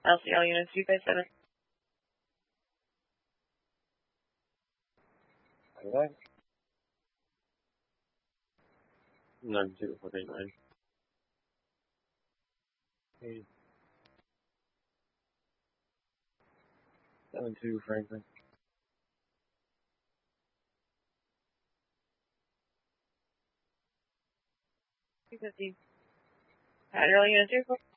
LCL unit 257. Okay. 92439. Okay. 72 Franklin. 250. Adderall unit 2.